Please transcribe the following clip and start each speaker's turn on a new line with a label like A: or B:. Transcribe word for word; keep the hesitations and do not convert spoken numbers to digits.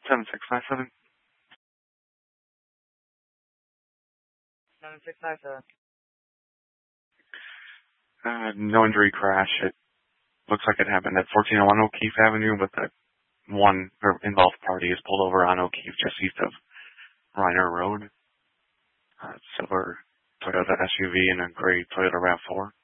A: seven six nine seven.
B: seven six nine seven.
A: Uh, no injury crash. It looks like it happened at fourteen oh one O'Keefe Avenue, but the one involved party is pulled over on O'Keefe just east of Reiner Road. Uh, silver Toyota S U V and a gray Toyota RAV four.